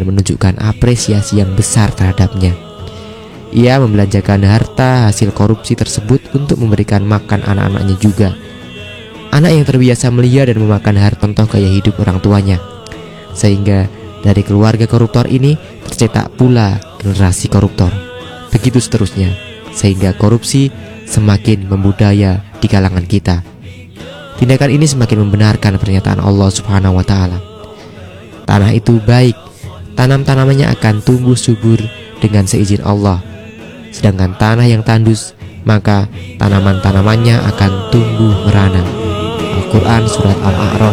dan menunjukkan apresiasi yang besar terhadapnya. Ia membelanjakan harta hasil korupsi tersebut untuk memberikan makan anak-anaknya juga. Anak yang terbiasa melihat dan memakan harta contoh gaya hidup orang tuanya. Sehingga dari keluarga koruptor ini tercetak pula generasi koruptor. Begitu seterusnya, sehingga korupsi semakin membudaya di kalangan kita. Tindakan ini semakin membenarkan pernyataan Allah Subhanahu wa Ta'ala. Tanah itu baik, tanam-tanamannya akan tumbuh subur dengan seizin Allah. Sedangkan tanah yang tandus, maka tanaman-tanamannya akan tumbuh merana. Al-Quran Surat Al-A'raf